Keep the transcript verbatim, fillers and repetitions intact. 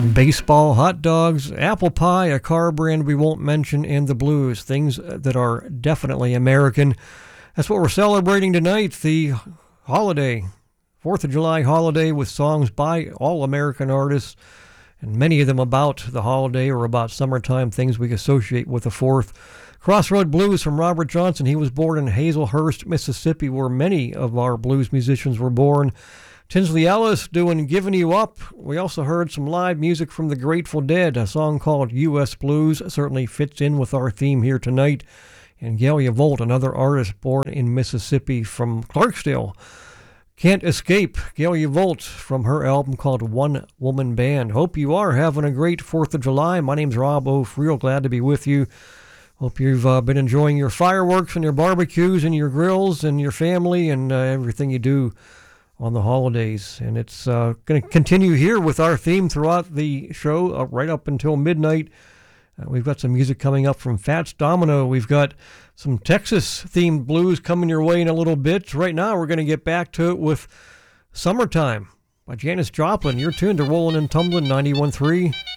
Baseball, hot dogs, apple pie, a car brand we won't mention, and the blues, things that are definitely American. That's what we're celebrating tonight, the holiday, fourth of July holiday, with songs by all American artists, and many of them about the holiday or about summertime, things we associate with the fourth. Crossroad Blues from Robert Johnson. He was born in Hazelhurst, Mississippi, where many of our blues musicians were born. Tinsley Ellis doing Giving You Up. We also heard some live music from the Grateful Dead. A song called U S Blues certainly fits in with our theme here tonight. And Galia Volt, another artist born in Mississippi from Clarksdale. Can't Escape, Galia Volt, from her album called One Woman Band. Hope you are having a great fourth of July. My name's Rob Oaf. Real glad to be with you. Hope you've uh, been enjoying your fireworks and your barbecues and your grills and your family and uh, everything you do on the holidays. And it's uh, going to continue here with our theme throughout the show, uh, right up until midnight. Uh, we've got some music coming up from Fats Domino. We've got some Texas-themed blues coming your way in a little bit. Right now, we're going to get back to it with Summertime by Janis Joplin. You're tuned to Rollin' and Tumblin' ninety-one point three.